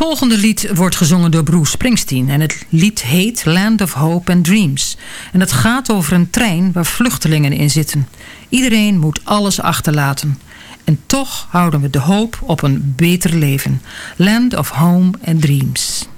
volgende lied wordt gezongen door Bruce Springsteen. En het lied heet Land of Hope and Dreams. En het gaat over een trein waar vluchtelingen in zitten. Iedereen moet alles achterlaten. En toch houden we de hoop op een beter leven. Land of Home and Dreams.